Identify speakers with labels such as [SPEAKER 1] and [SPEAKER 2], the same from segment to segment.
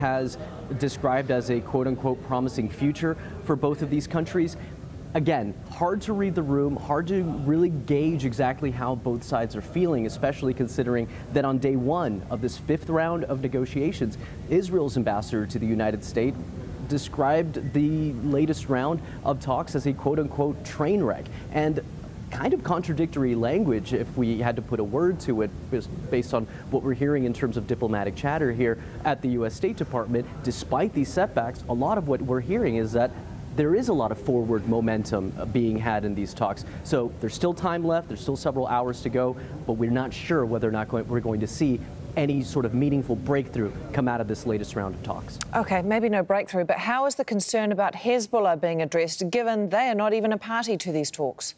[SPEAKER 1] has described as a quote-unquote promising future for both of these countries. Again, hard to read the room, hard to really gauge exactly how both sides are feeling, especially considering that on day one of this fifth round of negotiations, Israel's ambassador to the United States described the latest round of talks as a quote-unquote train wreck. And kind of contradictory language, if we had to put a word to it, based on what we're hearing in terms of diplomatic chatter here at the U.S. State Department. Despite these setbacks, a lot of what we're hearing is that there is a lot of forward momentum being had in these talks. So there's still time left, there's still several hours to go, but we're not sure whether or not we're going to see any sort of meaningful breakthrough come out of this latest round of talks.
[SPEAKER 2] Okay, maybe no breakthrough, but how is the concern about Hezbollah being addressed, given they are not even a party to these talks?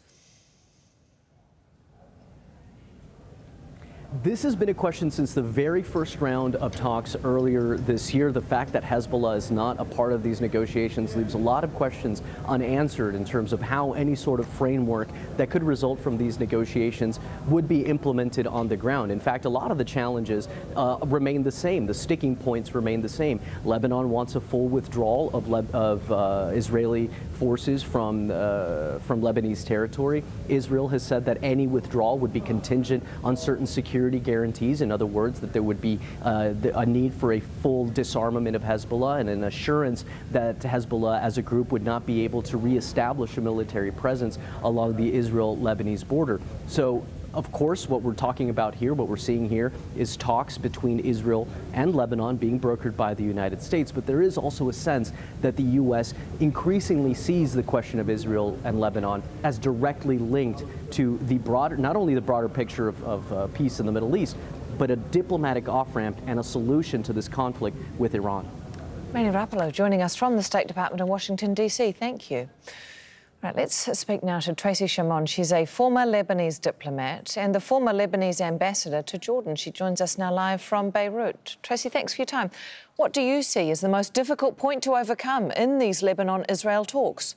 [SPEAKER 1] This has been a question since the very first round of talks earlier this year. The fact that Hezbollah is not a part of these negotiations leaves a lot of questions unanswered in terms of how any sort of framework that could result from these negotiations would be implemented on the ground. In fact, a lot of the challenges remain the same. The sticking points remain the same. Lebanon wants a full withdrawal of Israeli forces from Lebanese territory. Israel has said that any withdrawal would be contingent on certain security guarantees. In other words, that there would be a need for a full disarmament of Hezbollah and an assurance that Hezbollah as a group would not be able to reestablish a military presence along the Israel-Lebanese border. So, of course, what we're talking about here, what we're seeing here, is talks between Israel and Lebanon being brokered by the United States. But there is also a sense that the U.S. increasingly sees the question of Israel and Lebanon as directly linked to the broader, not only the broader picture of peace in the Middle East, but a diplomatic off-ramp and a solution to this conflict with Iran.
[SPEAKER 2] Reni Rapalo joining us from the State Department in Washington, D.C. Thank you. Right, let's speak now to Tracy Chamon. She's a former Lebanese diplomat and the former Lebanese ambassador to Jordan. She joins us now live from Beirut. Tracy, thanks for your time. What do you see as the most difficult point to overcome in these Lebanon-Israel talks?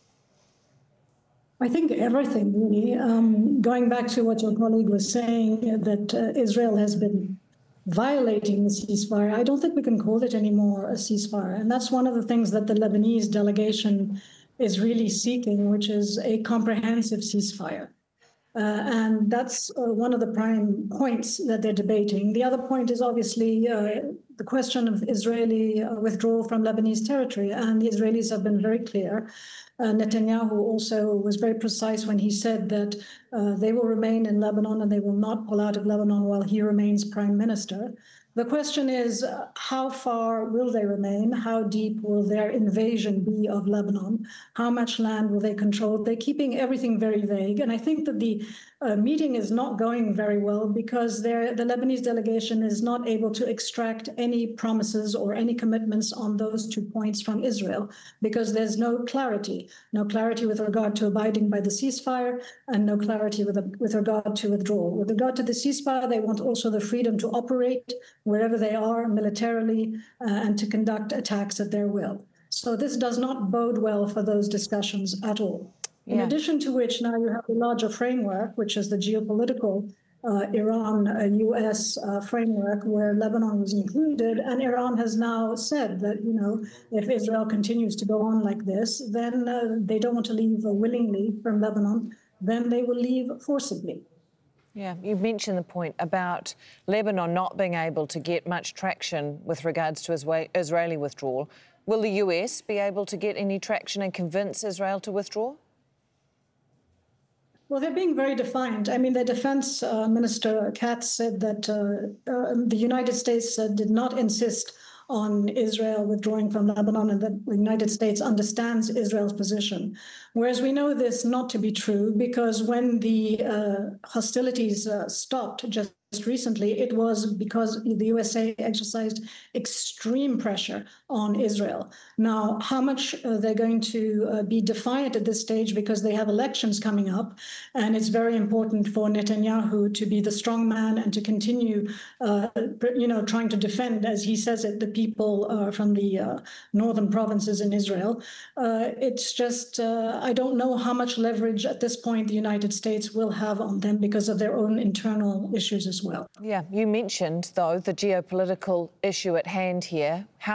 [SPEAKER 3] I think everything, really. Going back to what your colleague was saying, that Israel has been violating the ceasefire, I don't think we can call it anymore a ceasefire. And that's one of the things that the Lebanese delegation is really seeking, which is a comprehensive ceasefire. And that's one of the prime points that they're debating. The other point is obviously the question of Israeli withdrawal from Lebanese territory. And the Israelis have been very clear. Netanyahu also was very precise when he said that they will remain in Lebanon and they will not pull out of Lebanon while he remains prime minister. The question is, how far will they remain? How deep will their invasion be of Lebanon? How much land will they control? They're keeping everything very vague. And I think that the meeting is not going very well because the Lebanese delegation is not able to extract any promises or any commitments on those 2 points from Israel because there's no clarity with regard to abiding by the ceasefire and no clarity with regard to withdrawal. With regard to the ceasefire, they want also the freedom to operate wherever they are militarily and to conduct attacks at their will. So this does not bode well for those discussions at all. In addition to which, now you have the larger framework, which is the geopolitical Iran-US framework, where Lebanon was included. And Iran has now said that, if Israel continues to go on like this, then they don't want to leave willingly from Lebanon, then they will leave forcibly.
[SPEAKER 2] Yeah, you mentioned the point about Lebanon not being able to get much traction with regards to Israeli withdrawal. Will the US be able to get any traction and convince Israel to withdraw?
[SPEAKER 3] Well, they're being very defiant. I mean, the defense minister, Katz, said that the United States did not insist on Israel withdrawing from Lebanon and that the United States understands Israel's position. Whereas we know this not to be true because when the hostilities stopped just recently, it was because the USA exercised extreme pressure on Israel. Now, how much they're going to be defiant at this stage because they have elections coming up, and it's very important for Netanyahu to be the strong man and to continue, trying to defend, as he says it, the people from the northern provinces in Israel. It's just, I don't know how much leverage at this point the United States will have on them because of their own internal issues as well.
[SPEAKER 2] Yeah, you mentioned, though, the geopolitical issue at hand here.